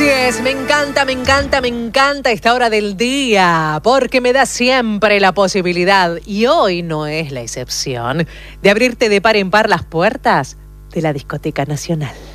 es, me encanta esta hora del día, porque me da siempre la posibilidad, y hoy no es la excepción, de abrirte de par en par las puertas de la Discoteca Nacional.